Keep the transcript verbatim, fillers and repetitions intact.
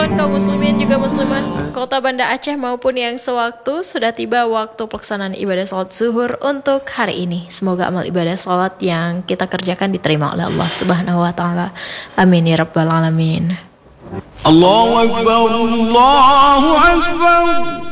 calon kaum muslimin juga muslimat Kota Banda Aceh maupun yang sewaktu, sudah tiba waktu pelaksanaan ibadah salat zuhur untuk hari ini. Semoga amal ibadah salat yang kita kerjakan diterima oleh Allah Subhanahu wa taala. Amin ya rabbal alamin. Allahu akbar, Allahu akbar.